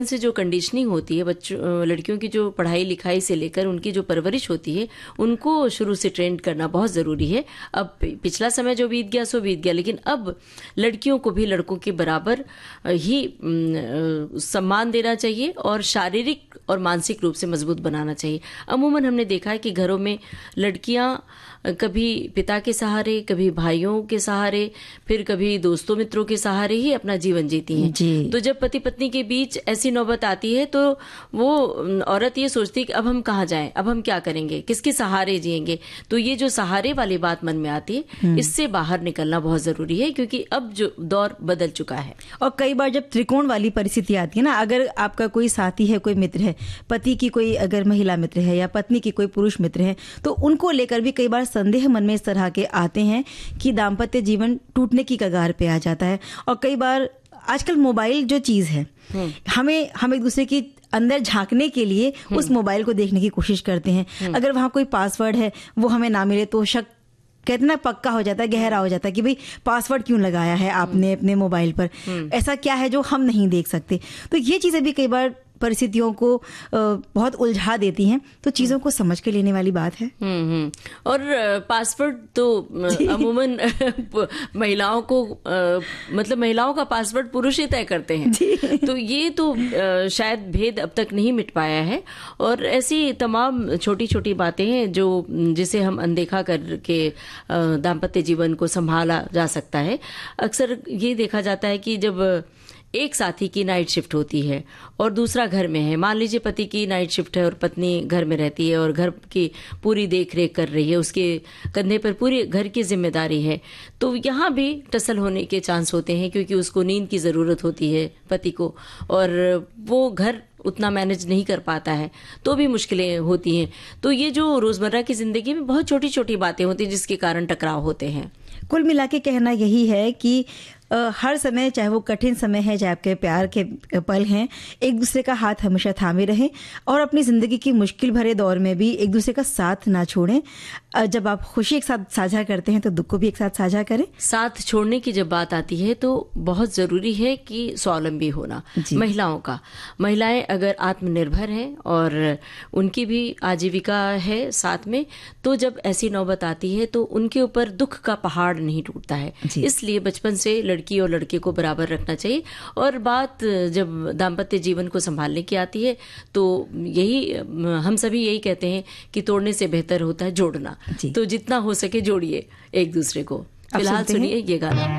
से जो कंडीशनिंग होती है बच्चों लड़कियों की, जो पढ़ाई लिखाई से लेकर उनकी जो परवरिश होती है, उनको शुरू से ट्रेंड करना बहुत ज़रूरी है। अब पिछला समय जो बीत गया सो बीत गया, लेकिन अब लड़कियों को भी लड़कों के बराबर ही सम्मान देना चाहिए और शारीरिक और मानसिक रूप से मजबूत बनाना चाहिए। अमूमन हमने देखा है कि घरों में लड़कियां कभी पिता के सहारे, कभी भाइयों के सहारे, फिर कभी दोस्तों मित्रों के सहारे ही अपना जीवन जीती हैं। तो जब पति पत्नी के बीच ऐसी नौबत आती है तो वो औरत ये सोचती है कि अब हम कहाँ जाएं, अब हम क्या करेंगे, किसके सहारे जिएंगे। तो ये जो सहारे वाली बात मन में आती है, इससे बाहर निकलना बहुत जरूरी है, क्योंकि अब जो दौर बदल चुका है। और कई बार जब त्रिकोण वाली परिस्थिति आती है ना, अगर आपका कोई साथी है, कोई मित्र है, पति की कोई अगर महिला मित्र है या पत्नी की कोई पुरुष मित्र है, तो उनको लेकर भी कई बार संदेह मन में इस तरह के आते हैं कि दाम्पत्य जीवन टूटने की कगार पे आ जाता है। और कई बार आजकल मोबाइल जो चीज है, हम एक दूसरे की अंदर झांकने के लिए उस मोबाइल को देखने की कोशिश करते हैं। अगर वहां कोई पासवर्ड है वो हमें ना मिले तो शक कितना पक्का हो जाता है, गहरा हो जाता है कि भाई पासवर्ड क्यों लगाया है आपने अपने मोबाइल पर, ऐसा क्या है जो हम नहीं देख सकते। तो ये चीजें भी कई बार परिस्थितियों को बहुत उलझा देती हैं। तो चीजों को समझ के लेने वाली बात है। और पासवर्ड तो अमूमन महिलाओं को मतलब महिलाओं का पासवर्ड पुरुष ही तय करते हैं। तो ये तो शायद भेद अब तक नहीं मिट पाया है। और ऐसी तमाम छोटी छोटी बातें हैं जो जिसे हम अनदेखा करके दाम्पत्य जीवन को संभाला जा सकता है। अक्सर ये देखा जाता है कि जब एक साथी की नाइट शिफ्ट होती है और दूसरा घर में है, मान लीजिए पति की नाइट शिफ्ट है और पत्नी घर में रहती है और घर की पूरी देख रेख कर रही है, उसके कंधे पर पूरी घर की जिम्मेदारी है, तो यहाँ भी टसल होने के चांस होते हैं, क्योंकि उसको नींद की ज़रूरत होती है पति को, और वो घर उतना मैनेज नहीं कर पाता है, तो भी मुश्किलें होती हैं। तो ये जो रोज़मर्रा की ज़िंदगी में बहुत छोटी छोटी बातें होती हैं जिसके कारण टकराव होते हैं। कुल मिला के कहना यही है कि हर समय, चाहे वो कठिन समय है, चाहे आपके प्यार के पल हैं, एक दूसरे का हाथ हमेशा थामे रहें और अपनी जिंदगी की मुश्किल भरे दौर में भी एक दूसरे का साथ ना छोड़ें। जब आप खुशी एक साथ साझा करते हैं तो दुख को भी एक साथ साझा करें। साथ छोड़ने की जब बात आती है तो बहुत जरूरी है कि स्वावलंबी होना महिलाओं का। महिलाएं अगर आत्मनिर्भर हैं और उनकी भी आजीविका है साथ में, तो जब ऐसी नौबत आती है तो उनके ऊपर दुख का पहाड़ नहीं टूटता है। इसलिए बचपन से लड़की और लड़के को बराबर रखना चाहिए। और बात जब दाम्पत्य जीवन को संभालने की आती है तो यही हम सभी यही कहते हैं कि तोड़ने से बेहतर होता है जोड़ना। तो जितना हो सके जोड़िए एक दूसरे को। फिलहाल सुनिए ये गाना।